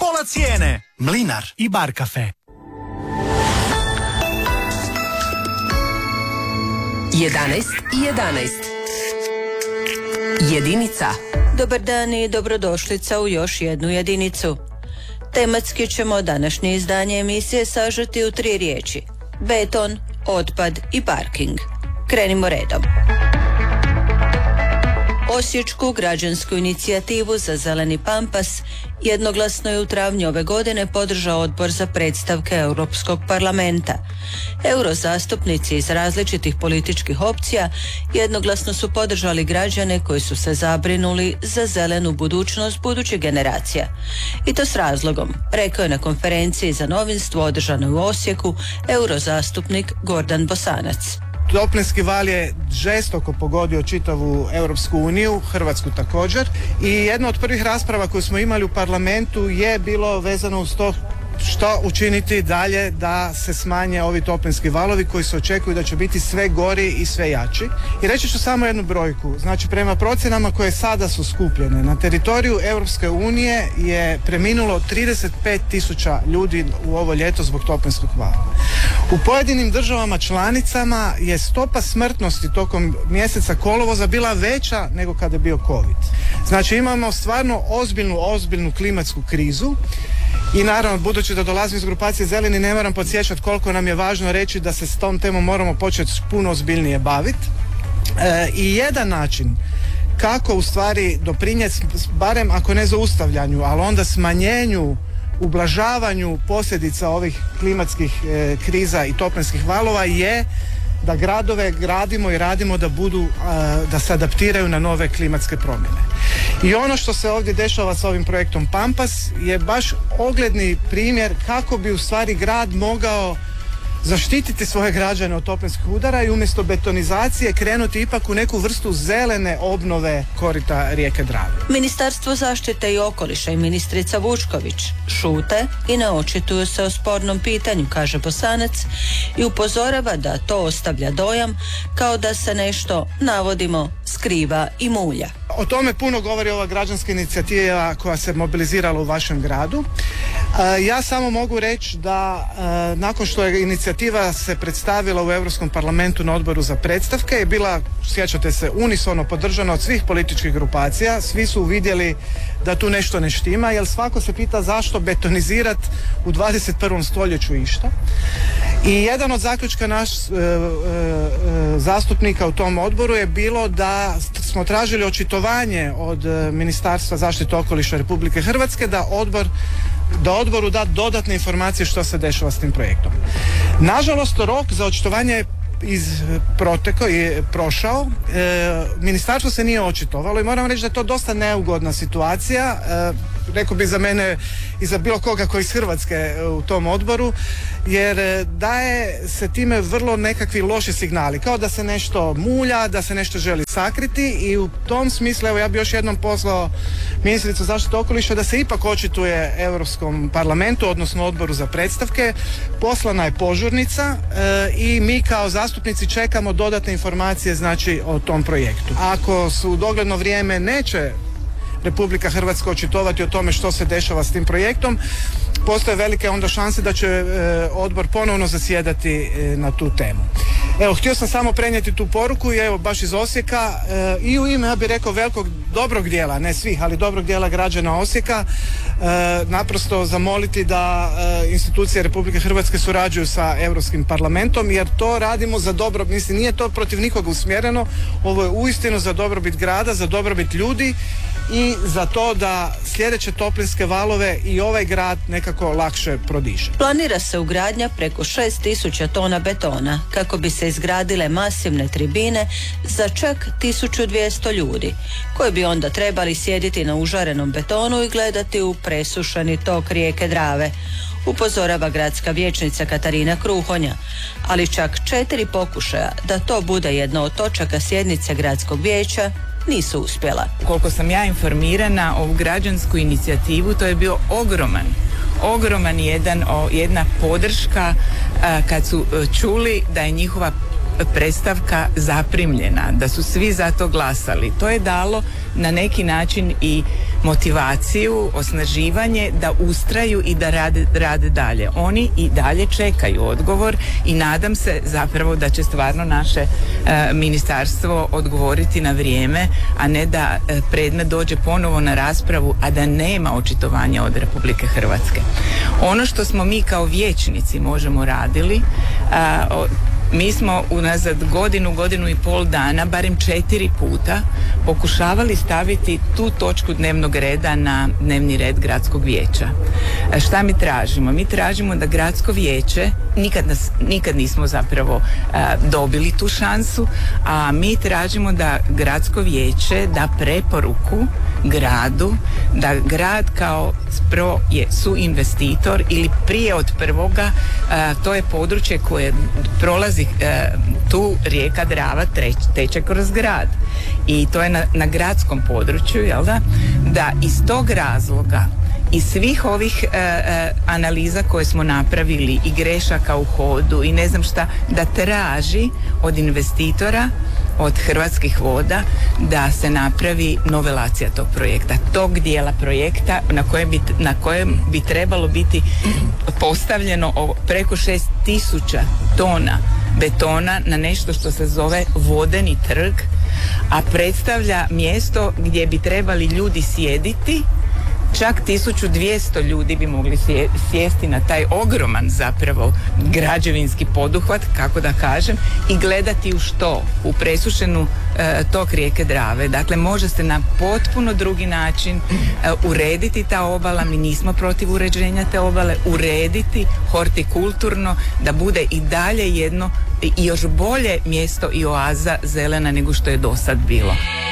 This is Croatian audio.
pola cijene. Mlinar i Bar kafe. 11:11. Jedinica. Dobar dan i dobrodošlica u još jednu jedinicu. Tematski ćemo današnje izdanje emisije sažeti u 3 riječi: beton, otpad i parking. Krenimo redom. Osječku građansku inicijativu za zeleni pampas jednoglasno je u travnju ove godine podržao Odbor za predstavke Europskog parlamenta. Eurozastupnici iz različitih političkih opcija jednoglasno su podržali građane koji su se zabrinuli za zelenu budućnost budućih generacija. I to s razlogom, rekao je na konferenciji za novinstvo održanoj u Osijeku eurozastupnik Gordan Bosanac. Toplinski val je žestoko pogodio čitavu Europsku uniju, Hrvatsku također, i jedna od prvih rasprava koju smo imali u parlamentu je bilo vezano uz to što učiniti dalje da se smanje ovi toplinski valovi koji se očekuju da će biti sve gori i sve jači. I reći ću samo jednu brojku. Znači, prema procjenama koje sada su skupljene, na teritoriju Europske unije je preminulo 35.000 ljudi u ovo ljeto zbog toplinskog vala. U pojedinim državama članicama je stopa smrtnosti tokom mjeseca kolovoza bila veća nego kada je bio COVID. Znači, imamo stvarno ozbiljnu klimatsku krizu. I naravno, budući da dolazim iz grupacije Zeleni, ne moram podsjećati koliko nam je važno reći da se s tom temom moramo početi puno ozbiljnije baviti. I jedan način kako u stvari doprinijeti, barem ako ne zaustavljanju, ali onda smanjenju, ublažavanju posljedica ovih klimatskih kriza i toplinskih valova je da gradove gradimo i radimo da se adaptiraju na nove klimatske promjene. I ono što se ovdje dešava s ovim projektom Pampas je baš ogledni primjer kako bi u stvari grad mogao zaštititi svoje građane od toplinskih udara i umjesto betonizacije krenuti ipak u neku vrstu zelene obnove korita rijeke Drave. Ministarstvo zaštite i okoliša i ministrica Vučković šute i ne očituju se o spornom pitanju, kaže Bosanac, i upozorava da to ostavlja dojam kao da se nešto, navodimo, skriva i mulja. O tome puno govori ova građanska inicijativa koja se mobilizirala u vašem gradu. Ja samo mogu reći da nakon što je inicijativa se predstavila u Europskom parlamentu na Odboru za predstavke je bila, sjećate se, unisono podržana od svih političkih grupacija. Svi su uvidjeli da tu nešto ne štima, jer svako se pita zašto betonizirati u 21. stoljeću išta. I jedan od zaključka naš zastupnika u tom odboru je bilo da smo tražili očitovanje od Ministarstva zaštite okoliša Republike Hrvatske da odboru da dodatne informacije što se dešava s tim projektom. Nažalost, rok za očitovanje je prošao, ministarstvo se nije očitovalo i moram reći da je to dosta neugodna situacija, rekao bi za mene i za bilo koga koji iz Hrvatske u tom odboru, jer daje se time vrlo nekakvi loši signali, kao da se nešto mulja, da se nešto želi sakriti, i u tom smislu evo ja bi još jednom poslao ministricu zaštite okoliša da se ipak očituje Europskom parlamentu, odnosno Odboru za predstavke. Poslana je požurnica i mi kao zastupnici čekamo dodatne informacije, znači, o tom projektu. Ako su u dogledno vrijeme neće Republika Hrvatska očitovati o tome što se dešava s tim projektom, postoje velike onda šanse da će odbor ponovno zasjedati na tu temu. Evo, htio sam samo prenijeti tu poruku i evo baš iz Osijeka i u ime, ja bih rekao, velikog dobrog dijela, ne svih, ali dobrog dijela građana Osijeka, naprosto zamoliti da institucije Republike Hrvatske surađuju sa Europskim parlamentom, jer to radimo za dobro, mislim, nije to protiv nikoga usmjereno, ovo je uistinu za dobrobit grada, za dobrobit ljudi i za to da sljedeće toplinske valove i ovaj grad nekako lakše prodiše. Planira se ugradnja preko 6.000 tona betona kako bi se izgradile masivne tribine za čak 1.200 ljudi, koji bi onda trebali sjediti na užarenom betonu i gledati u presušeni tok rijeke Drave, upozorava gradska vijećnica Katarina Kruhonja, ali čak 4 pokušaja da to bude jedna od točaka sjednice gradskog vijeća nisu uspjela. Koliko sam ja informirana, ovu građansku inicijativu, to je bio ogroman jedna podrška kad su čuli da je njihova predstavka zaprimljena, da su svi za to glasali. To je dalo na neki način i motivaciju, osnaživanje da ustraju i da rade dalje. Oni i dalje čekaju odgovor i nadam se zapravo da će stvarno naše ministarstvo odgovoriti na vrijeme, a ne da predmet dođe ponovo na raspravu, a da nema očitovanja od Republike Hrvatske. Ono što smo mi kao vijećnici možemo radili, mi smo unazad godinu i pol dana, barem 4 puta, pokušavali staviti tu točku dnevnog reda na dnevni red gradskog vijeća. Šta mi tražimo? Mi tražimo da gradsko vijeće, nikad nismo zapravo dobili tu šansu, a mi tražimo da gradsko vijeće da preporuku gradu, da grad kao je suinvestitor ili prije od prvoga, to je područje koje prolazi tu rijeka Drava teče kroz grad i to je na gradskom području, jel da iz tog razloga i svih ovih analiza koje smo napravili i grešaka u hodu i ne znam šta, da traži od investitora, od Hrvatskih voda, da se napravi novelacija tog projekta, tog dijela projekta na kojem bi trebalo biti postavljeno preko 6.000 tona betona na nešto što se zove vodeni trg, a predstavlja mjesto gdje bi trebali ljudi sjediti. Čak 1200 ljudi bi mogli sjesti na taj ogroman zapravo građevinski poduhvat, kako da kažem, i gledati u što? U presušenu tok rijeke Drave. Dakle, može se na potpuno drugi način urediti ta obala, mi nismo protiv uređenja te obale, urediti hortikulturno da bude i dalje jedno i još bolje mjesto i oaza zelena nego što je do sad bilo.